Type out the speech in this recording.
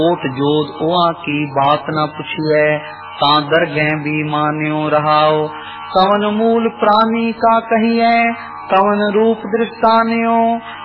ओट जोत ओआ की बात न पुछिए, ता दरगह भी मान्यो रहाओ। कवन मूल प्राणी का कहिए, कवन रूप दृष्टान्यो,